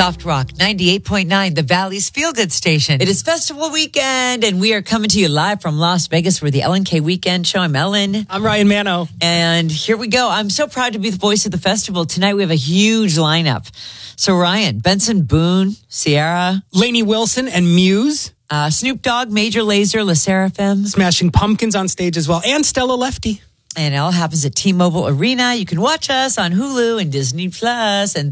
Soft Rock 98.9, the Valley's feel-good station. It is festival weekend, and we are coming to you live from Las Vegas for the Ellen K Weekend Show. I'm Ellen. I'm Ryan Mano. And here we go. I'm so proud to be the voice of the festival. Tonight we have a huge lineup. So Ryan, Benson Boone, Sierra, Lainey Wilson and Muse. Snoop Dogg, Major Lazer, La Seraphim. Smashing Pumpkins on stage as well. And Stella Lefty. And it all happens at T-Mobile Arena. You can watch us on Hulu and Disney Plus. And